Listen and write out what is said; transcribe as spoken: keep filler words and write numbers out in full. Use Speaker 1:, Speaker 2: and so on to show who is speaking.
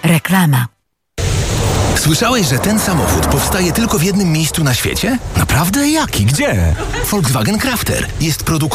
Speaker 1: Reklama.
Speaker 2: Słyszałeś, że ten samochód powstaje tylko w jednym miejscu na świecie? Naprawdę? Jaki? Gdzie? Volkswagen Crafter jest produkowany